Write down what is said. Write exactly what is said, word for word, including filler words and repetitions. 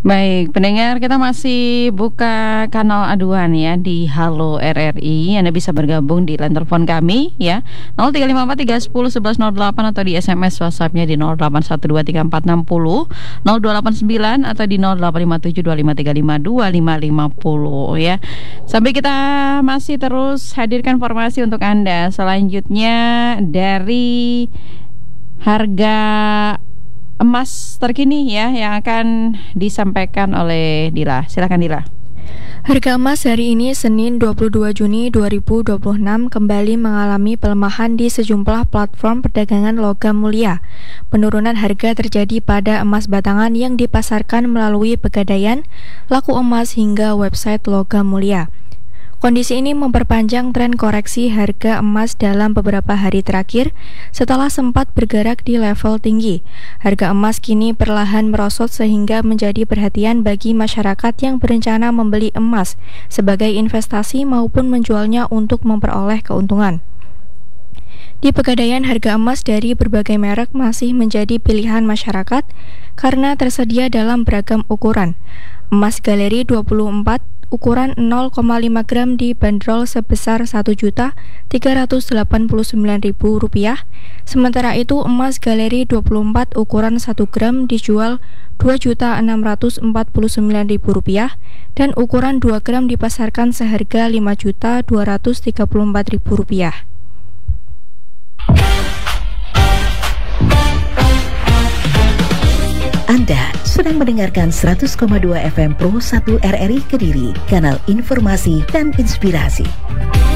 Baik, pendengar, kita masih buka kanal aduan ya di Halo R R I. Anda bisa bergabung di line telepon kami ya nol tiga lima empat tiga satu nol satu satu nol delapan atau di S M S WhatsApp-nya di nol delapan satu dua tiga empat enam nol nol dua delapan sembilan atau di nol delapan lima tujuh dua lima tiga lima dua lima lima nol ya. Sampai kita masih terus hadirkan informasi untuk Anda. Selanjutnya dari harga emas terkini ya yang akan disampaikan oleh Dila. Silakan Dila. Harga emas hari ini Senin dua puluh dua Juni dua ribu dua puluh enam kembali mengalami pelemahan di sejumlah platform perdagangan logam mulia. Penurunan harga terjadi pada emas batangan yang dipasarkan melalui Pegadaian, Laku Emas hingga website logam mulia. Kondisi ini memperpanjang tren koreksi harga emas dalam beberapa hari terakhir setelah sempat bergerak di level tinggi. Harga emas kini perlahan merosot sehingga menjadi perhatian bagi masyarakat yang berencana membeli emas sebagai investasi maupun menjualnya untuk memperoleh keuntungan. Di Pegadaian, harga emas dari berbagai merek masih menjadi pilihan masyarakat karena tersedia dalam beragam ukuran. Emas galeri dua puluh empat ukuran nol koma lima gram dibanderol sebesar satu juta tiga ratus delapan puluh sembilan ribu rupiah. Sementara itu, emas galeri dua puluh empat ukuran satu gram dijual dua juta enam ratus empat puluh sembilan ribu rupiah dan ukuran dua gram dipasarkan seharga lima juta dua ratus tiga puluh empat ribu rupiah. Anda sedang mendengarkan seratus koma dua F M Pro satu R R I Kediri, kanal informasi dan inspirasi.